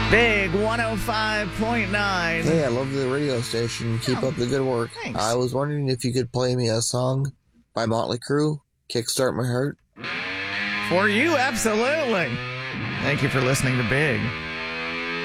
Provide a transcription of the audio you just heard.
Big 105.9. Hey, I love the radio station. Keep up the good work. Thanks. I was wondering if you could play me a song by Motley Crue, Kickstart My Heart. For you, absolutely. Thank you for listening to Big.